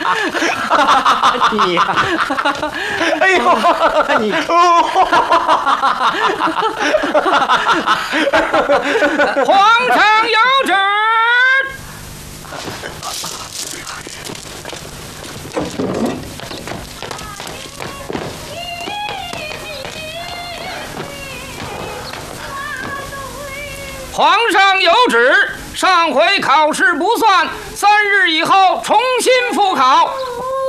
你呀， 哎呦， 你皇上有旨。皇上有旨，上回考试不算，3日以后重新复考。